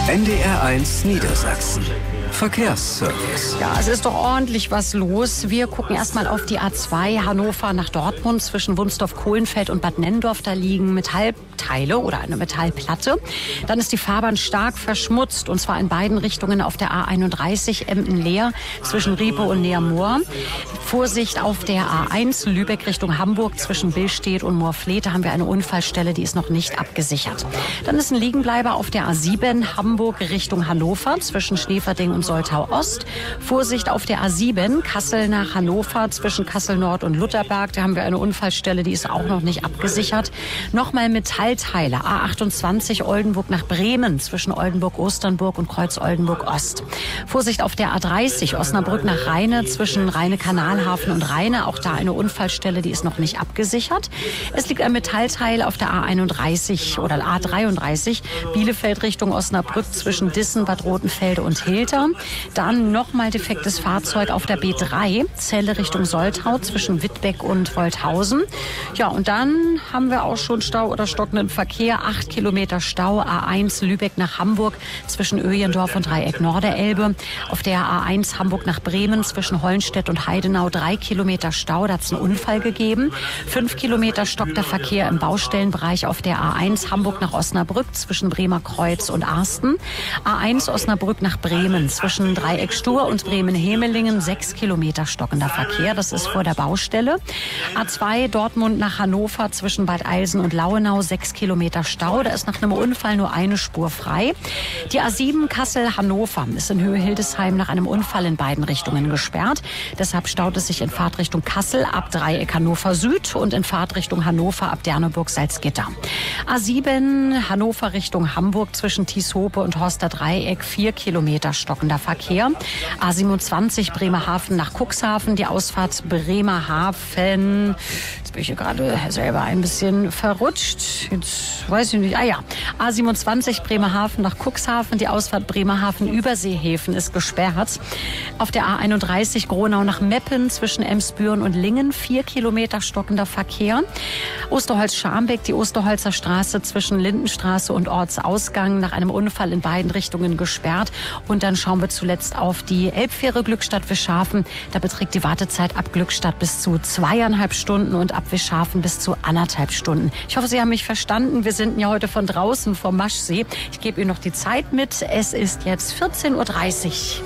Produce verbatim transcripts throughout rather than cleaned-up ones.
N D R eins Niedersachsen. Verkehrsservice. Ja, es ist doch ordentlich was los. Wir gucken erstmal auf die A zwei Hannover nach Dortmund zwischen Wunsdorf-Kohlenfeld und Bad Nennendorf. Da liegen Metallteile oder eine Metallplatte. Dann ist die Fahrbahn stark verschmutzt und zwar in beiden Richtungen auf der A einunddreißig Emden-Leer zwischen Riepe und Neermoor. Vorsicht auf der A eins Lübeck Richtung Hamburg zwischen Billstedt und Moorfleet. Da haben wir eine Unfallstelle, die ist noch nicht abgesichert. Dann ist ein Liegenbleiber auf der A sieben Hamburg Richtung Hannover zwischen Schneeverding und Soltau Ost. Vorsicht auf der A sieben Kassel nach Hannover zwischen Kassel Nord und Lutherberg. Da haben wir eine Unfallstelle, die ist auch noch nicht abgesichert. Nochmal Metallteile. A achtundzwanzig Oldenburg nach Bremen zwischen Oldenburg-Osternburg und Kreuz-Oldenburg-Ost. Vorsicht auf der A dreißig Osnabrück nach Rheine zwischen Rheine-Kanalhafen und Rheine. Auch da eine Unfallstelle, die ist noch nicht abgesichert. Es liegt ein Metallteil auf der A einunddreißig oder A dreiunddreißig Bielefeld Richtung Osnabrück zwischen Dissen, Bad Rotenfelde und Hilter. Dann nochmal defektes Fahrzeug auf der B drei, Celle Richtung Soltau zwischen Wittbeck und Wolthausen. Ja, und dann haben wir auch schon Stau oder stockenden Verkehr. Acht Kilometer Stau, A eins Lübeck nach Hamburg zwischen Öjendorf und Dreieck Norderelbe. Auf der A eins Hamburg nach Bremen zwischen Hollenstedt und Heidenau drei Kilometer Stau. Da hat es einen Unfall gegeben. Fünf Kilometer stockter Verkehr im Baustellenbereich auf der A eins Hamburg nach Osnabrück zwischen Bremer Kreuz und Arsten. A eins Osnabrück nach Bremen zwischen Dreieck Stur und Bremen-Hemelingen sechs Kilometer stockender Verkehr. Das ist vor der Baustelle. A zwei Dortmund nach Hannover zwischen Bad Eilsen und Lauenau sechs Kilometer Stau. Da ist nach einem Unfall nur eine Spur frei. Die A sieben Kassel-Hannover ist in Höhe Hildesheim nach einem Unfall in beiden Richtungen gesperrt. Deshalb staut es sich in Fahrtrichtung Kassel ab Dreieck Hannover Süd und in Fahrtrichtung Hannover ab Derneburg-Salzgitter. A sieben Hannover Richtung Hamburg zwischen Tieshope und Horster Dreieck vier Kilometer stockender Verkehr. A siebenundzwanzig Bremerhaven nach Cuxhaven, die Ausfahrt Bremerhaven. Jetzt bin ich hier gerade selber ein bisschen verrutscht. Jetzt weiß ich nicht. Ah ja, A siebenundzwanzig Bremerhaven nach Cuxhaven, die Ausfahrt Bremerhaven-Überseehäfen ist gesperrt. Auf der A einunddreißig Gronau nach Meppen zwischen Emsbüren und Lingen vier Kilometer stockender Verkehr. Osterholz-Scharmbeck, die Osterholzer Straße zwischen Lindenstraße und Ortsausgang nach einem Unfall in beiden Richtungen gesperrt. Und dann schauen wir zuletzt auf die Elbfähre Glückstadt-Wischhafen. Da beträgt die Wartezeit ab Glückstadt bis zu zweieinhalb Stunden und ab Wischhafen bis zu anderthalb Stunden. Ich hoffe, Sie haben mich verstanden. Wir sind ja heute von draußen vom Maschsee. Ich gebe Ihnen noch die Zeit mit. Es ist jetzt vierzehn Uhr dreißig.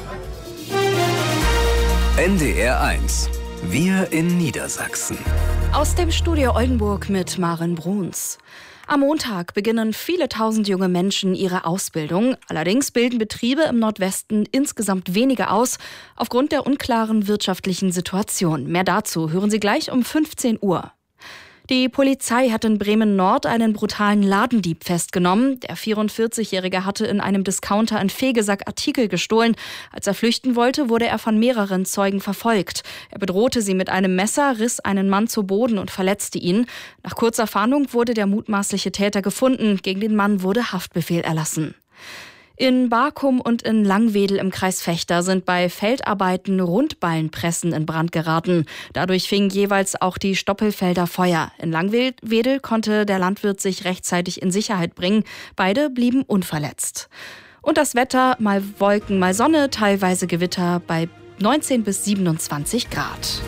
N D R eins. Wir in Niedersachsen. Aus dem Studio Oldenburg mit Maren Bruns. Am Montag beginnen viele tausend junge Menschen ihre Ausbildung. Allerdings bilden Betriebe im Nordwesten insgesamt weniger aus, aufgrund der unklaren wirtschaftlichen Situation. Mehr dazu hören Sie gleich um fünfzehn Uhr. Die Polizei hat in Bremen-Nord einen brutalen Ladendieb festgenommen. Der vierundvierzigjährige hatte in einem Discounter einen Fegesack Artikel gestohlen. Als er flüchten wollte, wurde er von mehreren Zeugen verfolgt. Er bedrohte sie mit einem Messer, riss einen Mann zu Boden und verletzte ihn. Nach kurzer Fahndung wurde der mutmaßliche Täter gefunden. Gegen den Mann wurde Haftbefehl erlassen. In Barkum und in Langwedel im Kreis Vechta sind bei Feldarbeiten Rundballenpressen in Brand geraten. Dadurch fingen jeweils auch die Stoppelfelder Feuer. In Langwedel konnte der Landwirt sich rechtzeitig in Sicherheit bringen. Beide blieben unverletzt. Und das Wetter, mal Wolken, mal Sonne, teilweise Gewitter bei neunzehn bis siebenundzwanzig Grad.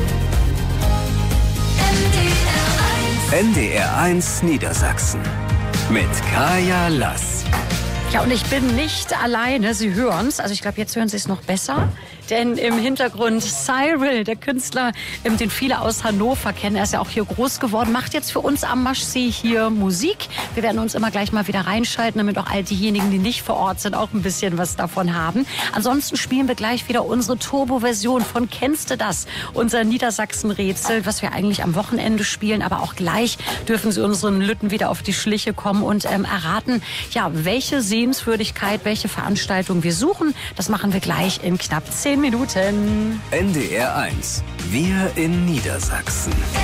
N D R eins Niedersachsen mit Kaya Lass. Ja, und ich bin nicht alleine. Sie hören's. Also ich glaube, jetzt hören Sie es noch besser. Denn im Hintergrund Cyril, der Künstler, den viele aus Hannover kennen, er ist ja auch hier groß geworden, macht jetzt für uns am Maschsee hier Musik. Wir werden uns immer gleich mal wieder reinschalten, damit auch all diejenigen, die nicht vor Ort sind, auch ein bisschen was davon haben. Ansonsten spielen wir gleich wieder unsere Turbo-Version von Kennst du das? Unser Niedersachsen-Rätsel, was wir eigentlich am Wochenende spielen. Aber auch gleich dürfen Sie unseren Lütten wieder auf die Schliche kommen und ähm, erraten, ja, welche Sehenswürdigkeit, welche Veranstaltung wir suchen. Das machen wir gleich in knapp zehn Minuten. N D R eins. Wir in Niedersachsen.